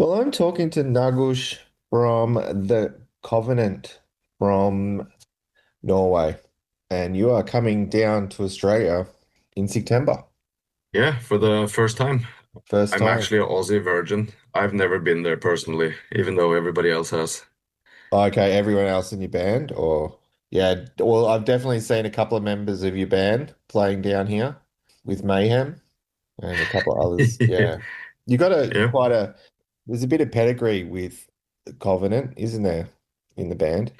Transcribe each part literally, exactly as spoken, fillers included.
Well, I'm talking to Nagush from the Covenant from Norway, and you are coming down to Australia in September. Yeah, for the first time. First I'm time. actually an Aussie virgin. I've never been there personally, even though everybody else has. Okay, everyone else in your band, or yeah, well, I've definitely seen a couple of members of your band playing down here with Mayhem and a couple of others. Yeah, you got a Yeah, quite a. There's a bit of pedigree with Covenant, isn't there, in the band?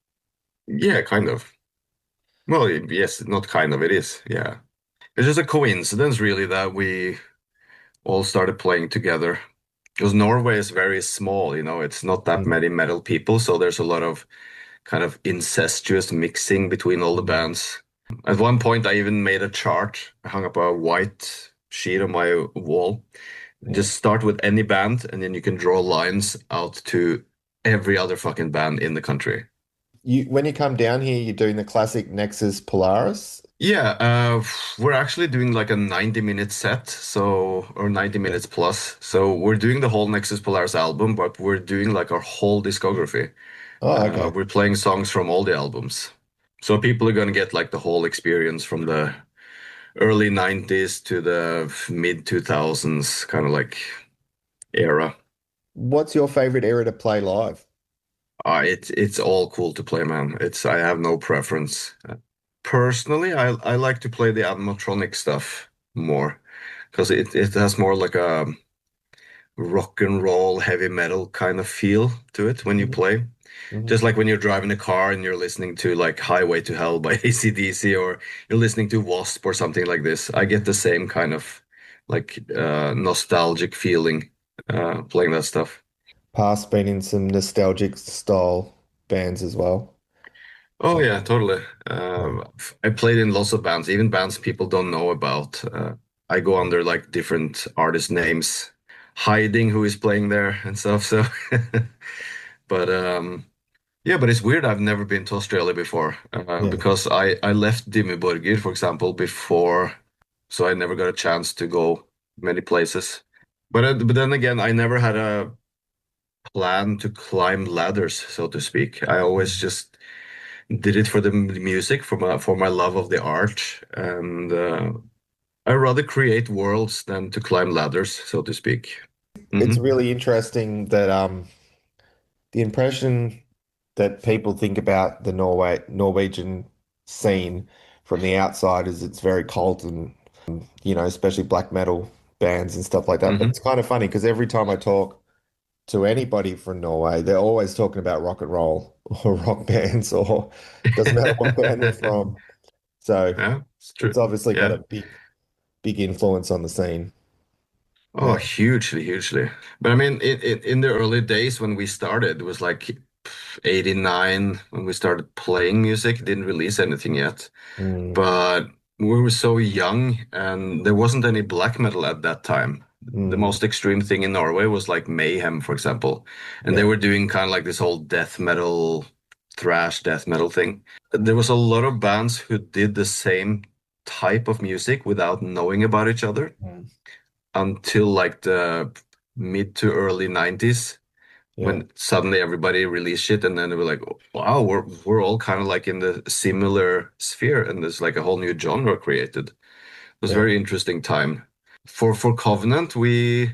yeah, kind of. Well, yes, not kind of, it is. Yeah. It's just a coincidence, really, that we all started playing together. Because Norway is very small, you know, it's not that Mm. many metal people, so there's a lot of kind of incestuous mixing between all the Mm. bands. At one point, I even made a chart. I hung up a white sheet on my wall. Yeah. Just start with any band, and then you can draw lines out to every other fucking band in the country. You when you come down here, you're doing the classic Nexus Polaris. Yeah, uh, we're actually doing like a ninety minute set, so or ninety Yeah. minutes plus. So we're doing the whole Nexus Polaris album, but we're doing like our whole discography. Oh, Uh, okay. we're playing songs from all the albums. So people are gonna get like the whole experience from the early nineties to the mid two thousands kind of like era. What's your favorite era to play live? Uh, it's it's all cool to play, man. It's I have no preference. Uh, Personally, I I like to play the animatronic stuff more because it it has more like a rock and roll, heavy metal kind of feel to it when you Hmm. play. Hmm. Just like when you're driving a car and you're listening to like Highway to Hell by A C/D C, or you're listening to Wasp or something like this. I get the same kind of like uh nostalgic feeling uh playing that stuff. Past been in some nostalgic style bands as well. Oh Uh, yeah, totally. yeah. Um, I played in lots of bands, even bands people don't know about. Uh, I go under like different artist names, hiding who is playing there and stuff. So, but um, yeah, but it's weird. I've never been to Australia before uh, Yeah. because I I left Dimmu Borgir, for example, before, so I never got a chance to go many places. But uh, but then again, I never had a plan to climb ladders, so to speak. I always Mm. just did it for the m- music, for my for my love of the art, and uh, I rather create worlds than to climb ladders, so to speak. It's Hmm. really interesting that um the impression that people think about the Norway Norwegian scene from the outside is it's very cult and you know, especially black metal bands and stuff like that. But Hmm. it's kind of funny because every time I talk to anybody from Norway, they're always talking about rock and roll or rock bands or doesn't matter what band they're from. So Yeah, it's it's true. obviously got Yeah. a big, big influence on the scene. Oh, Yeah. hugely, hugely. But I mean, in, in in the early days when we started, it was like eighty-nine when we started playing music. Didn't release anything yet, Mm, but we were so young, and there wasn't any black metal at that time. The mm, most extreme thing in Norway was like Mayhem, for example, and they yeah. were doing kind of like this whole death metal, thrash death metal thing. There was a lot of bands who did the same type of music without knowing about each other Mm, until like the mid to early nineties, yeah. when suddenly everybody released shit, and then they were like, wow, we're we're all kind of like in the similar sphere, and there's like a whole new genre created. It was a Yeah. very interesting time. For for Covenant, we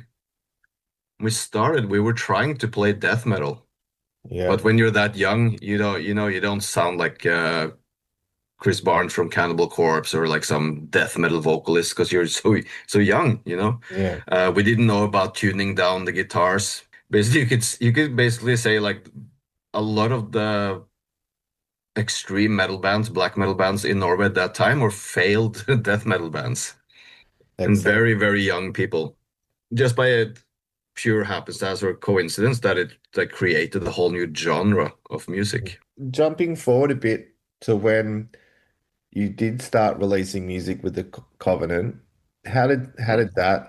we started, we were trying to play death metal. Yeah. But when you're that young, you know, you know, you don't sound like uh Chris Barnes from Cannibal Corpse or like some death metal vocalist because you're so so young, you know. Yeah. Uh, we didn't know about tuning down the guitars. Basically, you could you could basically say like a lot of the extreme metal bands, black metal bands in Norway at that time were failed death metal bands and Excellent. very, very young people. Just by a pure happenstance or coincidence that it like created a whole new genre of music. Jumping forward a bit to when you did start releasing music with the Co- Covenant, how did how did that,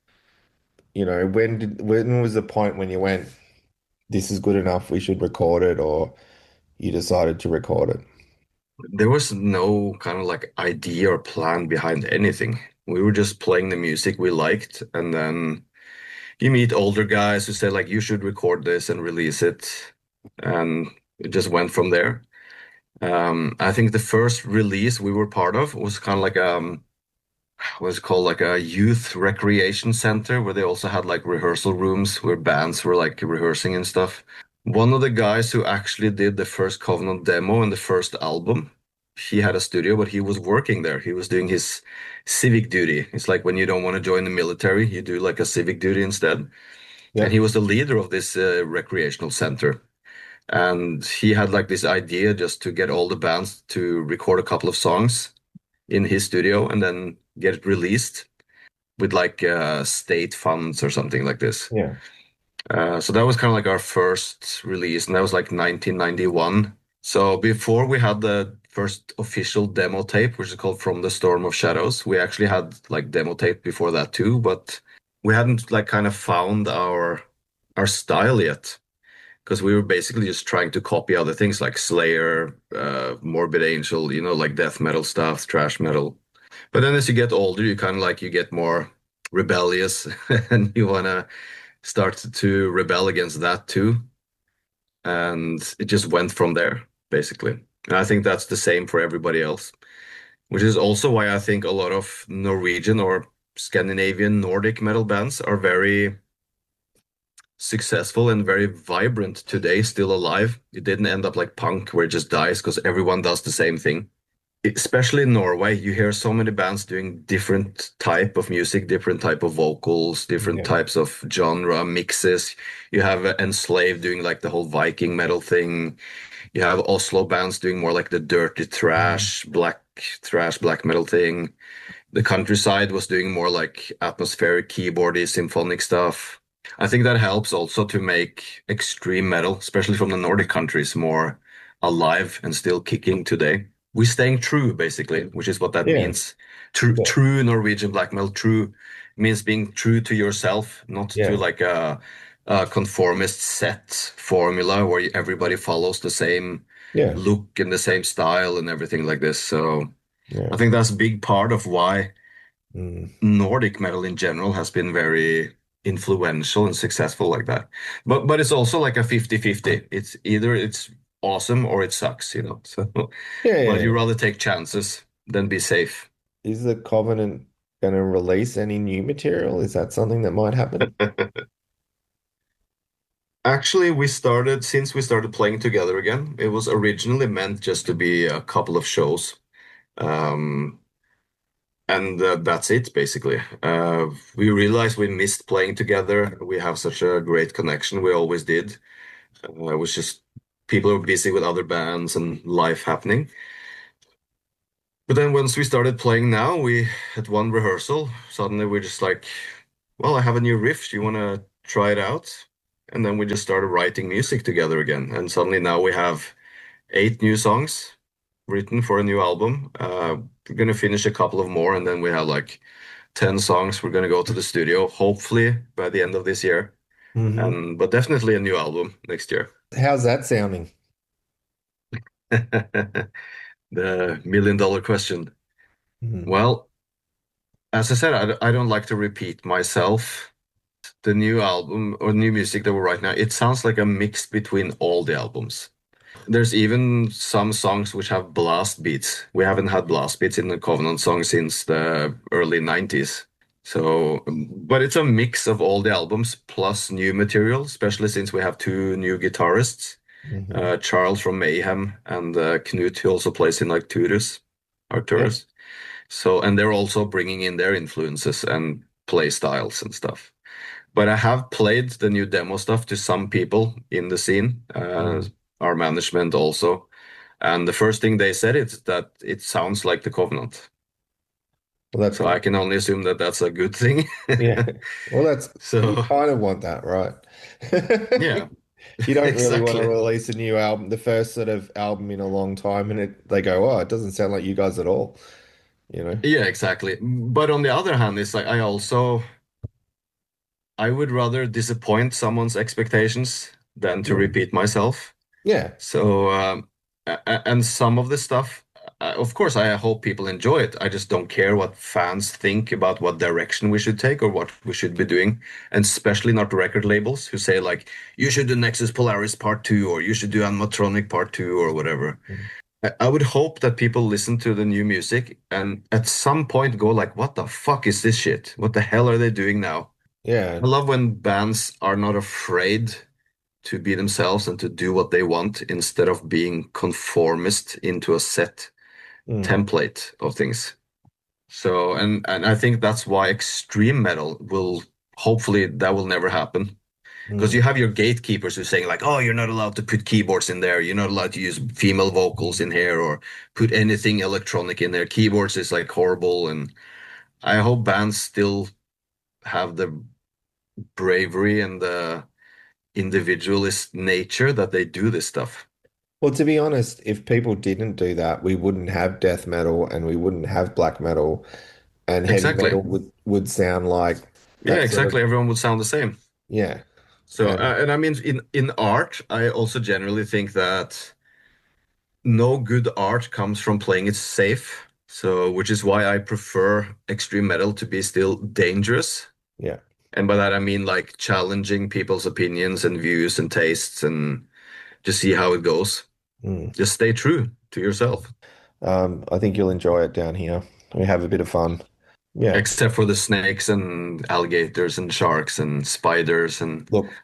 you know, when did when was the point when you went, this is good enough, we should record it, or you decided to record it? There was no kind of like idea or plan behind anything. We were just playing the music we liked, and then you meet older guys who say like you should record this and release it, and it just went from there. Um, I think the first release we were part of was kind of like um what's it called like a youth recreation center where they also had like rehearsal rooms where bands were like rehearsing and stuff. One of the guys who actually did the first Covenant demo and the first album, he had a studio, but he was working there. He was doing his civic duty. It's like when you don't want to join the military, you do like a civic duty instead. And he Yep. was the leader of this uh, recreational center. And he had like this idea just to get all the bands to record a couple of songs in his studio and then get it released with like uh, state funds or something like this. Yeah. Uh, so that was kind of like our first release, and that was like nineteen ninety-one. So before we had the first official demo tape, which is called From the Storm of Shadows, we actually had like demo tape before that too, but we hadn't like kind of found our our style yet because we were basically just trying to copy other things like Slayer, uh, Morbid Angel, you know, like death metal stuff, thrash metal. But then as you get older, you kind of like you get more rebellious and you want to start to rebel against that too. And it just went from there, basically. And I think that's the same for everybody else, which is also why I think a lot of Norwegian or Scandinavian Nordic metal bands are very successful and very vibrant today, still alive. It didn't end up like punk where it just dies because everyone does the same thing. Especially in Norway, you hear so many bands doing different type of music, different type of vocals, different Yeah. types of genre mixes. You have uh, Enslaved doing like the whole Viking metal thing. You have Oslo bands doing more like the dirty Mm. thrash, black thrash, black metal thing. The Countryside was doing more like atmospheric keyboardy symphonic stuff. I think that helps also to make extreme metal, especially from the Nordic countries, more alive and still kicking today. We're staying true, basically, which is what that Yeah. means. True, Yeah. true Norwegian black metal. True means being true to yourself, not to Yeah. like a, a conformist set formula where everybody follows the same Yeah. look and the same style and everything like this. So I Yeah. think that's a big part of why Mm. Nordic metal in general has been very influential and successful like that. But but it's also like a fifty-fifty. It's either it's awesome or it sucks, you know. So Yeah. but Yeah. you rather take chances than be safe. Is the Covenant going to release any new material? Is that something that might happen? Actually, we started since we started playing together again. It was originally meant just to be a couple of shows. Um, and uh, that's it basically. Uh, we realized we missed playing together. We have such a great connection. We always did. Uh, it was just people were busy with other bands and life happening. But then once we started playing now, we had one rehearsal. Suddenly we're just like, well, I have a new riff. Do you want to try it out? And then we just started writing music together again. And suddenly now we have eight new songs written for a new album. Uh, we're going to finish a couple of more, and then we have like ten songs. We're going to go to the studio, hopefully by the end of this year. Hmm. And but definitely a new album next year. How's that sounding? The million dollar question. Mm. Well, as I said, I, d- I don't like to repeat myself. The new album or new music that we're right now, it sounds like a mix between all the albums. There's even some songs which have blast beats. We haven't had blast beats in the Covenant song since the early nineties. So, but it's a mix of all the albums plus new material, especially since we have two new guitarists, Hmm. uh, Charles from Mayhem and uh, Knut, who also plays in like Turus, Yeah. Arcturus. So, and they're also bringing in their influences and play styles and stuff. But I have played the new demo stuff to some people in the scene, uh, Mm. our management also. And the first thing they said is that it sounds like the Covenant. Well, that's So I good. can only assume that that's a good thing. Yeah. Well, that's you So, kind of want that, right? yeah, You don't really want to exactly. release a new album, the first sort of album in a long time, and it they go, oh, it doesn't sound like you guys at all, you know? Yeah, exactly. But on the other hand, it's like I also I would rather disappoint someone's expectations than to Mm. repeat myself. Yeah. So, um, a- a- and some of the stuff uh, of course, I hope people enjoy it. I just don't care what fans think about what direction we should take or what we should be doing, and especially not the record labels who say like you should do Nexus Polaris Part Two or you should do Animatronic Part Two or whatever. Mm. I I would hope that people listen to the new music and at some point go like, what the fuck is this shit? What the hell are they doing now? Yeah. I love when bands are not afraid to be themselves and to do what they want instead of being conformist into a set Mm. template of things. So, and and I think that's why extreme metal will hopefully that will never happen. Because Mm. you have your gatekeepers who are saying like, oh, you're not allowed to put keyboards in there. You're not allowed to use female vocals in here or put anything electronic in there. Keyboards is like horrible. And I hope bands still have the bravery and the individualist nature that they do this stuff. Well, to be honest, if people didn't do that, we wouldn't have death metal and we wouldn't have black metal, and heavy Exactly. metal would would sound like Yeah, that sort of, exactly. Everyone would sound the same. yeah. So, And uh, and I mean, in in art, I also generally think that no good art comes from playing it safe. So, which is why I prefer extreme metal to be still dangerous. yeah. And by that I mean like challenging people's opinions and views and tastes and just see how it goes. Mm. Just stay true to yourself. Um, I think you'll enjoy it down here. We have a bit of fun. Yeah. Except for the snakes and alligators and sharks and spiders and Look,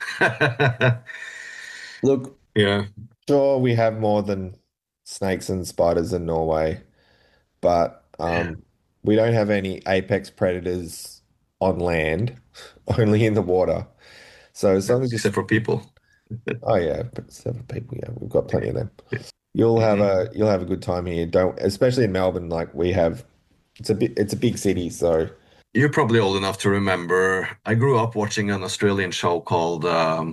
look, yeah. sure, we have more than snakes and spiders in Norway, but Yeah. um, we don't have any apex predators on land, only in the water. So as long as you, Except for people. oh yeah, but seven people, yeah, we've got plenty of them. You'll have Mhm. a you'll have a good time here. Don't, especially in Melbourne, like we have. It's a bit, it's a big city, so You're probably old enough to remember. I grew up watching an Australian show called um,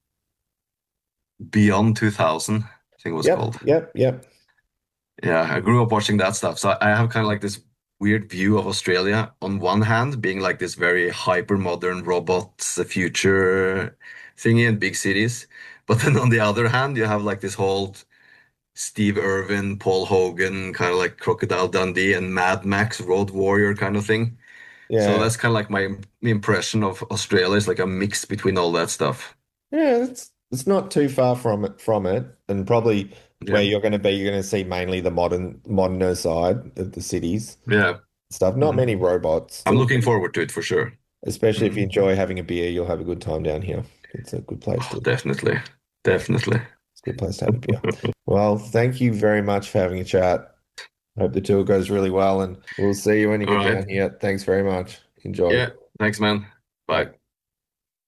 Beyond two thousand, I think it was yep, called. yep, yep, Yeah, I grew up watching that stuff. So I have kind of like this weird view of Australia on one hand being like this very hyper modern robots, the future thingy in big cities. But then on the other hand, you have like this whole Steve Irwin, Paul Hogan, kind of like Crocodile Dundee and Mad Max Road Warrior kind of thing. So yeah, that's kind of like my impression of Australia is like a mix between all that stuff. yeah. It's it's not too far from it from it, and probably where Yeah. you're going to be, you're going to see mainly the modern moderner side of the cities Yeah. stuff. Not Mhm. many robots, I'm still looking pretty. forward to it for sure. Especially if you Mhm. enjoy having a beer, you'll have a good time down here. It's a good place Oh, to. definitely. Yeah, Definitely. it's a good place to have a beer. Well, thank you very much for having a chat. Hope the tour goes really well, and we'll see you when you All get right. down here. Thanks very much. Enjoy. Yeah. Thanks, man. Bye. Bye.